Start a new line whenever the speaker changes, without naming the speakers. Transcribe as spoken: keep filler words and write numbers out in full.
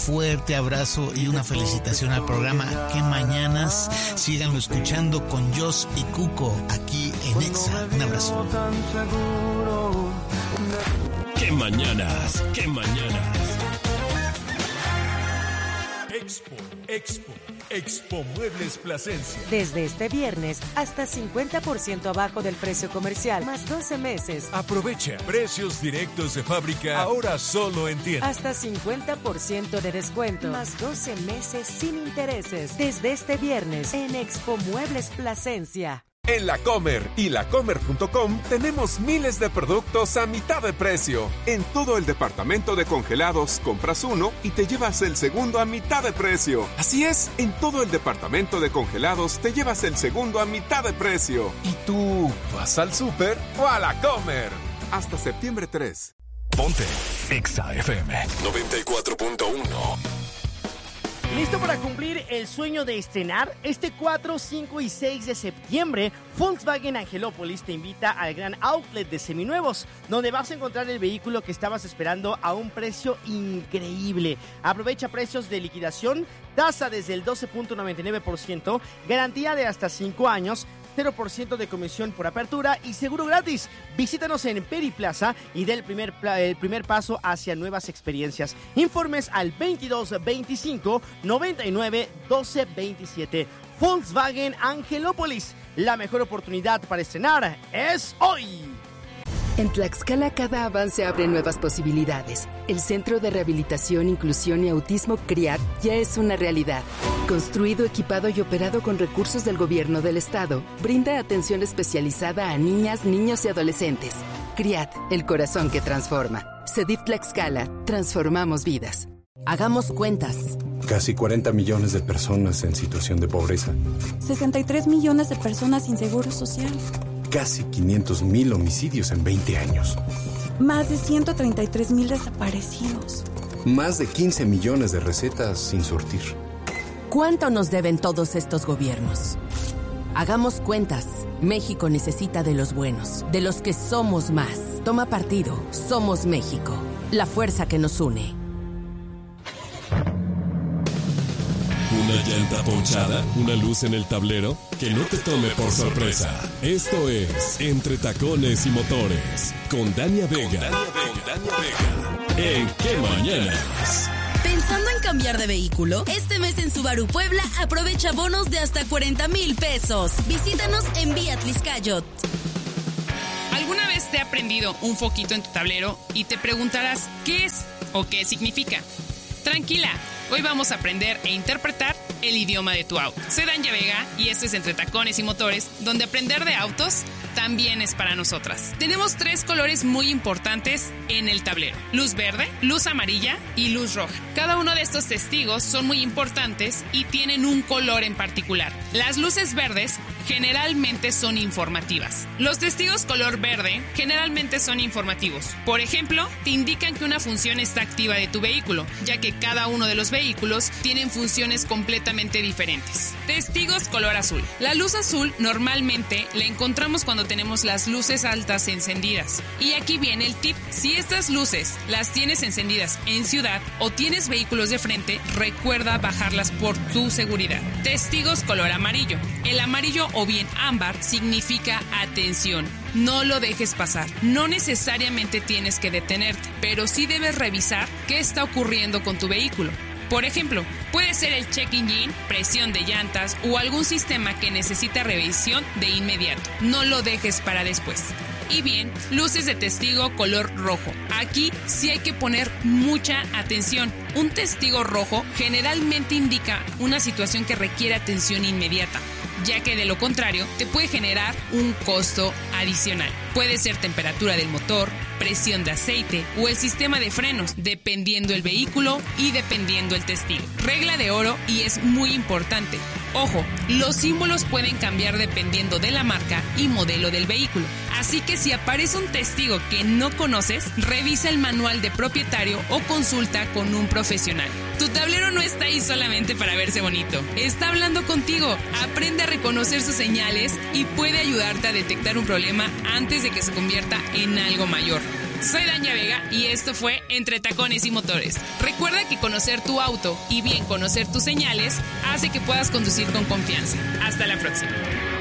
Fuerte abrazo y una felicitación al programa Qué Mañanas. Síganlo escuchando con Jos y Cuco aquí en Exa. Un abrazo.
Qué Mañanas, Qué Mañanas.
Expo, Expo, Expo Muebles Plasencia.
Desde este viernes hasta cincuenta por ciento abajo del precio comercial, más doce meses.
Aprovecha precios directos de fábrica, ahora solo en tienda.
Hasta cincuenta por ciento de descuento, más doce meses sin intereses. Desde este viernes en Expo Muebles Plasencia.
En La Comer y lacomer punto com tenemos miles de productos a mitad de precio. En todo el departamento de congelados compras uno y te llevas el segundo a mitad de precio. Así es, en todo el departamento de congelados te llevas el segundo a mitad de precio. ¿Y tú vas al súper o a La Comer? Hasta septiembre tres.
Ponte Exa F M noventa y cuatro punto uno.
¿Listo para cumplir el sueño de estrenar? Este cuatro, cinco y seis de septiembre, Volkswagen Angelópolis te invita al gran outlet de seminuevos, donde vas a encontrar el vehículo que estabas esperando a un precio increíble. Aprovecha precios de liquidación, tasa desde el doce punto noventa y nueve por ciento, garantía de hasta cinco años, cero por ciento de comisión por apertura y seguro gratis. Visítanos en Periplaza y dé el primer, el primer paso hacia nuevas experiencias. Informes al veintidós veinticinco noventa y nueve doce veintisiete. Volkswagen Angelópolis, la mejor oportunidad para estrenar es hoy.
En Tlaxcala cada avance abre nuevas posibilidades. El Centro de Rehabilitación, Inclusión y Autismo CRIAT ya es una realidad. Construido, equipado y operado con recursos del gobierno del estado, brinda atención especializada a niñas, niños y adolescentes. CRIAT, el corazón que transforma. CEDIF Tlaxcala, transformamos vidas.
Hagamos cuentas.
Casi cuarenta millones de personas en situación de pobreza.
sesenta y tres millones de personas sin seguro social.
Casi quinientos mil homicidios en veinte años.
Más de ciento treinta y tres mil desaparecidos.
Más de quince millones de recetas sin surtir.
¿Cuánto nos deben todos estos gobiernos? Hagamos cuentas. México necesita de los buenos, de los que somos más. Toma partido. Somos México. La fuerza que nos une.
Una llanta ponchada, una luz en el tablero, que no te tome por sorpresa. Esto es Entre Tacones y Motores, con Dania Vega. Con Dania Vega. ¿En Qué Mañanas?
¿Pensando en cambiar de vehículo? Este mes en Subaru Puebla aprovecha bonos de hasta cuarenta mil pesos. Visítanos en Vía Tliscayot.
¿Alguna vez te ha prendido un foquito en tu tablero y te preguntarás qué es o qué significa? Tranquila, hoy vamos a aprender e interpretar el idioma de tu auto. Soy Dania Vega y esto es Entre Tacones y Motores, donde aprender de autos también es para nosotras. Tenemos tres colores muy importantes en el tablero: luz verde, luz amarilla y luz roja. Cada uno de estos testigos son muy importantes y tienen un color en particular. Las luces verdes generalmente son informativas. Los testigos color verde generalmente son informativos. Por ejemplo, te indican que una función está activa de tu vehículo, ya que cada uno de los vehículos tienen funciones completamente diferentes. Testigos color azul. La luz azul normalmente la encontramos cuando tenemos las luces altas encendidas. Y aquí viene el tip: si estas luces las tienes encendidas en ciudad o tienes vehículos de frente, recuerda bajarlas por tu seguridad. Testigos color amarillo. El amarillo o bien ámbar significa atención. No lo dejes pasar. No necesariamente tienes que detenerte, pero sí debes revisar qué está ocurriendo con tu vehículo. Por ejemplo, puede ser el check engine, presión de llantas o algún sistema que necesita revisión de inmediato. No lo dejes para después. Y bien, luces de testigo color rojo. Aquí sí hay que poner mucha atención. Un testigo rojo generalmente indica una situación que requiere atención inmediata, ya que de lo contrario te puede generar un costo adicional. Puede ser temperatura del motor, presión de aceite o el sistema de frenos, dependiendo el vehículo y dependiendo el testigo. Regla de oro, y es muy importante: ojo, los símbolos pueden cambiar dependiendo de la marca y modelo del vehículo. Así que si aparece un testigo que no conoces, revisa el manual de propietario o consulta con un profesional. Tu tablero no está ahí solamente para verse bonito. Está hablando contigo. Aprende a reconocer sus señales y puede ayudarte a detectar un problema antes de que se convierta en algo mayor. Soy Dania Vega y esto fue Entre Tacones y Motores. Recuerda que conocer tu auto y bien conocer tus señales hace que puedas conducir con confianza. Hasta la próxima.